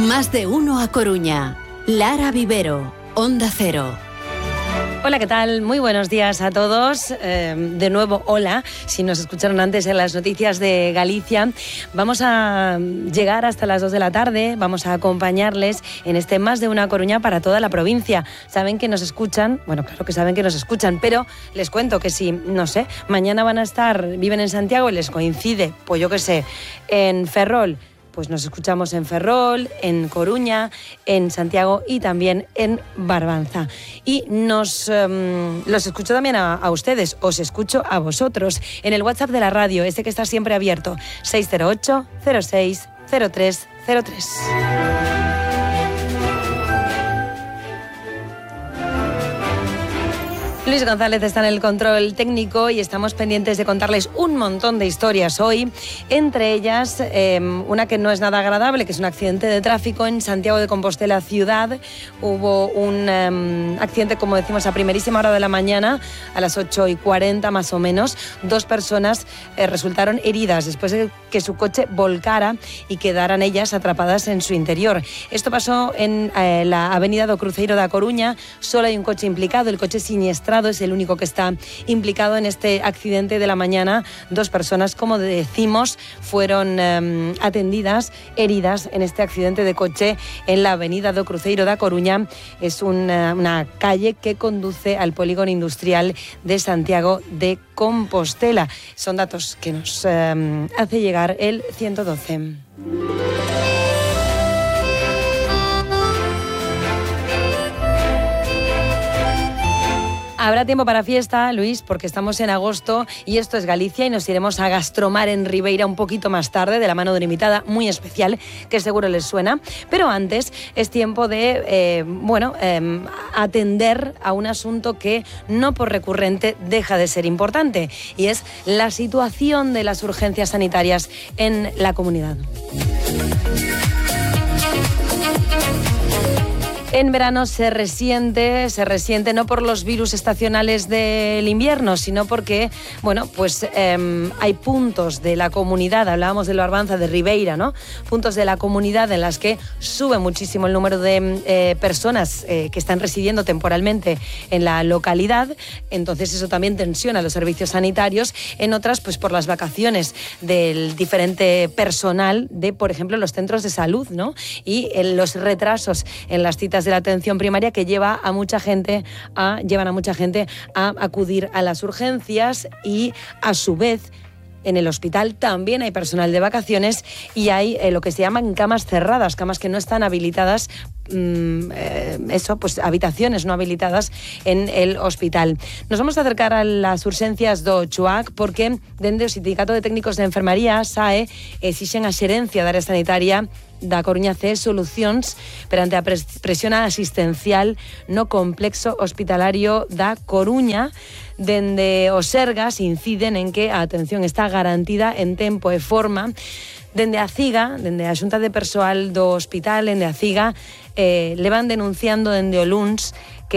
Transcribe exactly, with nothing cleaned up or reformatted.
Más de uno a Coruña. Lara Vivero, Onda Cero. Hola, ¿qué tal? Muy buenos días a todos. Eh, de nuevo, hola. Si nos escucharon antes en las noticias de Galicia, vamos a llegar hasta las dos de la tarde. Vamos a acompañarles en este Más de una Coruña para toda la provincia. Saben que nos escuchan, bueno, claro que saben que nos escuchan, pero les cuento que si, no sé, mañana van a estar, viven en Santiago y les coincide, pues yo qué sé, en Ferrol, pues nos escuchamos en Ferrol, en Coruña, en Santiago y también en Barbanza. Y nos um, los escucho también a, a ustedes, os escucho a vosotros en el WhatsApp de la radio, este que está siempre abierto, seis cero ocho, cero seis, cero tres cero tres. Luis González está en el control técnico y estamos pendientes de contarles un montón de historias hoy, entre ellas eh, una que no es nada agradable, que es un accidente de tráfico en Santiago de Compostela ciudad. Hubo un eh, accidente, como decimos, a primerísima hora de la mañana, a las ocho y cuarenta más o menos. Dos personas eh, resultaron heridas después de que su coche volcara y quedaran ellas atrapadas en su interior. Esto pasó en eh, la avenida do Cruzeiro da Coruña. Solo hay un coche implicado, el coche siniestrado es el único que está implicado en este accidente de la mañana. Dos personas, como decimos, fueron eh, atendidas, heridas en este accidente de coche en la avenida do Cruzeiro da Coruña. Es una, una calle que conduce al polígono industrial de Santiago de Compostela. Son datos que nos eh, hace llegar el ciento doce. Habrá tiempo para fiesta, Luis, porque estamos en agosto y esto es Galicia y nos iremos a Gastromar en Ribeira un poquito más tarde, de la mano de una invitada muy especial que seguro les suena. Pero antes es tiempo de, eh, bueno, eh, atender a un asunto que no por recurrente deja de ser importante, y es la situación de las urgencias sanitarias en la comunidad. En verano se resiente, se resiente no por los virus estacionales del invierno, sino porque, bueno, pues eh, hay puntos de la comunidad, hablábamos de Barbanza, de Ribeira, ¿no? Puntos de la comunidad en las que sube muchísimo el número de eh, personas eh, que están residiendo temporalmente en la localidad. Entonces eso también tensiona los servicios sanitarios. En otras, pues por las vacaciones del diferente personal de, por ejemplo, los centros de salud, ¿no? Y en los retrasos en las citas de la atención primaria que lleva a mucha gente a, llevan a mucha gente a acudir a las urgencias, y a su vez en el hospital también hay personal de vacaciones y hay eh, lo que se llaman camas cerradas, camas que no están habilitadas, mmm, eh, eso, pues habitaciones no habilitadas en el hospital. Nos vamos a acercar a las urgencias do Chuac porque dende o Sindicato de Técnicos de Enfermaría, S A E, exixen a xerencia da área sanitaria da Coruña C E solucións perante a presión asistencial no complexo hospitalario da Coruña. Dende os Sergas inciden en que a atención está garantida en tempo e forma. Dende a CIGA, dende a Xunta de Persoal do Hospital, dende a CIGA, eh, le van denunciando dende o luns